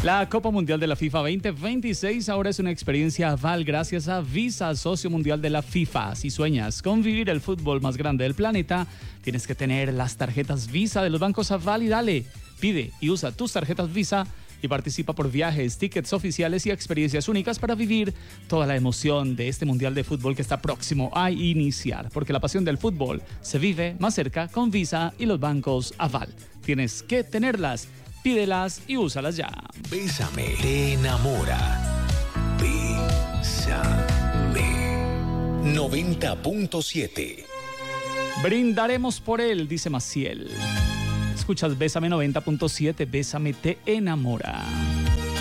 La Copa Mundial de la FIFA 2026 ahora es una experiencia Aval gracias a Visa, socio mundial de la FIFA. Si sueñas con vivir el fútbol más grande del planeta, tienes que tener las tarjetas Visa de los bancos Aval y dale. Pide y usa tus tarjetas Visa y participa por viajes, tickets oficiales y experiencias únicas para vivir toda la emoción de este Mundial de Fútbol que está próximo a iniciar. Porque la pasión del fútbol se vive más cerca con Visa y los bancos Aval. Tienes que tenerlas, pídelas y úsalas ya. Bésame, te enamora. Bésame. 90.7. Brindaremos por él, dice Maciel. Escuchas Bésame 90.7, Bésame te enamora.